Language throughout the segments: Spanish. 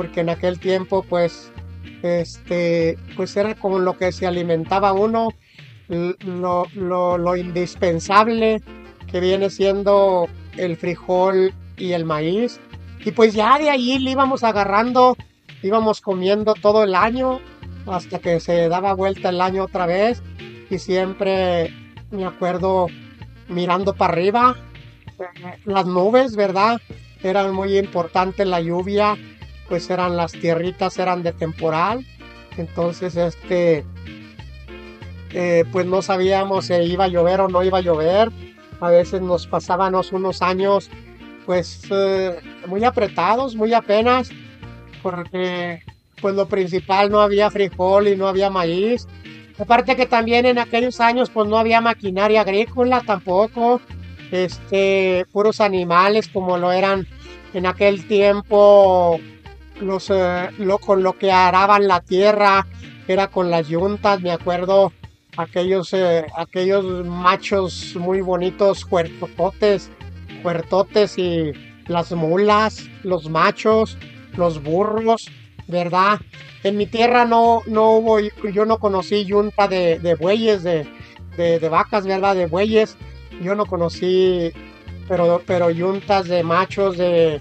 porque en aquel tiempo pues era como lo que se alimentaba uno, lo indispensable que viene siendo el frijol y el maíz. Y pues ya de ahí le íbamos agarrando, íbamos comiendo todo el año hasta que se daba vuelta el año otra vez. Y siempre me acuerdo mirando para arriba, las nubes, ¿verdad? Eran muy importantes, la lluvia, pues eran las tierritas, eran de temporal. Entonces, pues no sabíamos si iba a llover o no iba a llover. A veces nos pasábamos unos años pues muy apretados, muy apenas, porque pues lo principal no había frijol y no había maíz. Aparte que también en aquellos años pues no había maquinaria agrícola tampoco, puros animales como lo eran en aquel tiempo con lo que araban la tierra era con las yuntas, me acuerdo aquellos machos muy bonitos, huertotes y las mulas, los machos, los burros, ¿verdad? En mi tierra no hubo, yo no conocí yunta de bueyes, de vacas, ¿verdad? De bueyes, yo no conocí, pero yuntas de machos,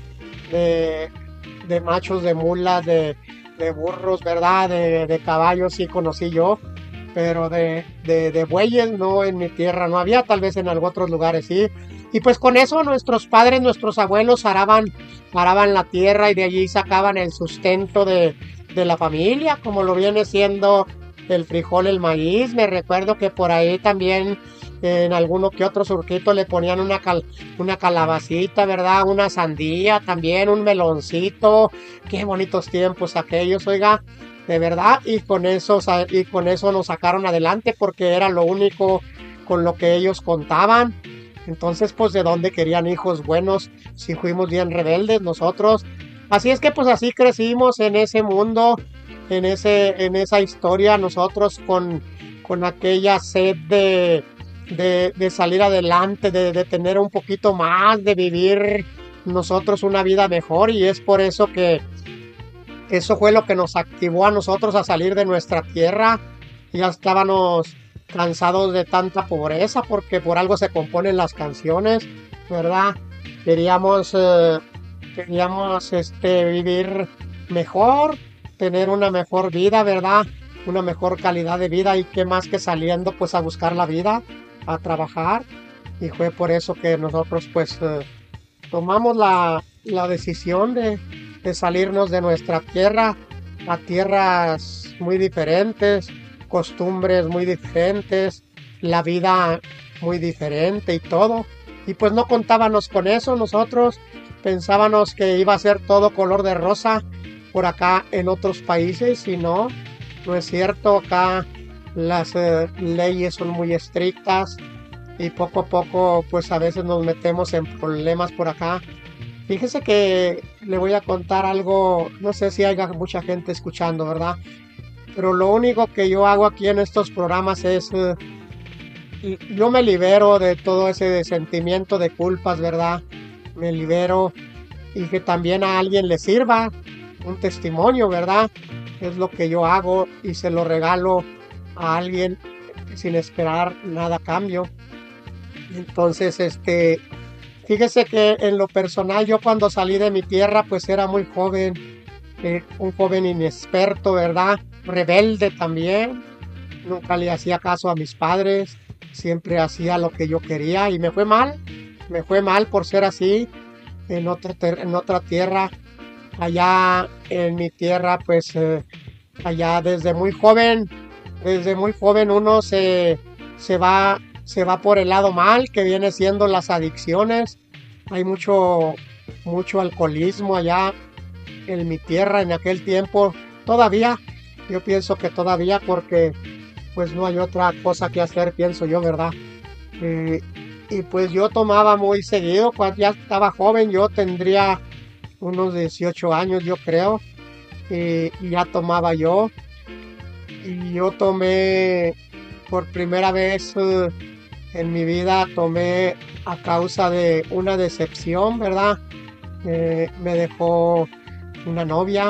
de, de machos, de mulas, de burros, ¿verdad? De caballos sí conocí yo, pero de bueyes no, en mi tierra no había, tal vez en algunos otros lugares sí. Y pues con eso nuestros padres, nuestros abuelos araban la tierra y de allí sacaban el sustento de la familia, como lo viene siendo el frijol, el maíz. Me recuerdo que por ahí también en alguno que otro surquito le ponían una calabacita, ¿verdad? Una sandía, también un meloncito. Qué bonitos tiempos aquellos, oiga, de verdad. Y con eso nos sacaron adelante porque era lo único con lo que ellos contaban. Entonces, pues, ¿de dónde querían hijos buenos si fuimos bien rebeldes nosotros? Así es que, pues, así crecimos en ese mundo, en esa historia, nosotros con aquella sed de salir adelante, de tener un poquito más, de vivir nosotros una vida mejor. Y es por eso que eso fue lo que nos activó a nosotros a salir de nuestra tierra. Ya estábamos cansados de tanta pobreza, porque por algo se componen las canciones, ¿verdad? Queríamos, vivir mejor, tener una mejor vida, ¿verdad? Una mejor calidad de vida, y qué más que saliendo pues a buscar la vida, a trabajar. Y fue por eso que nosotros pues tomamos la decisión de salirnos de nuestra tierra a tierras muy diferentes, costumbres muy diferentes, la vida muy diferente y todo. Y pues no contábamos con eso, nosotros pensábamos que iba a ser todo color de rosa por acá en otros países, y no, no es cierto. Acá las leyes son muy estrictas y poco a poco pues a veces nos metemos en problemas por acá. Fíjese que le voy a contar algo, no sé si haya mucha gente escuchando, ¿verdad? Pero lo único que yo hago aquí en estos programas es, yo me libero de todo ese sentimiento de culpas, ¿verdad? Me libero, y que también a alguien le sirva un testimonio, ¿verdad? Es lo que yo hago y se lo regalo a alguien sin esperar nada a cambio. Entonces, fíjese que en lo personal yo cuando salí de mi tierra pues era muy joven, un joven inexperto, ¿verdad? Rebelde también, nunca le hacía caso a mis padres, siempre hacía lo que yo quería y me fue mal por ser así en otra tierra. Allá en mi tierra pues allá desde muy joven uno se va por el lado mal, que viene siendo las adicciones. Hay mucho alcoholismo allá en mi tierra en aquel tiempo. Todavía, yo pienso que todavía, porque pues no hay otra cosa que hacer, pienso yo, ¿verdad? Eh, y pues yo tomaba muy seguido, cuando ya estaba joven, yo tendría unos 18 años, yo creo, y ya tomaba yo. Y yo tomé por primera vez en mi vida, tomé a causa de una decepción, ¿verdad? Me dejó una novia